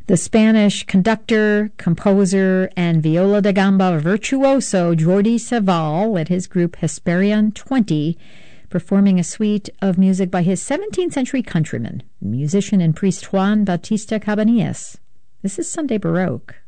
The Spanish conductor, composer, and viola da gamba virtuoso Jordi Savall led his group Hesperian 20, performing a suite of music by his 17th century countryman, musician and priest Juan Bautista Cabanillas. This is Sunday Baroque.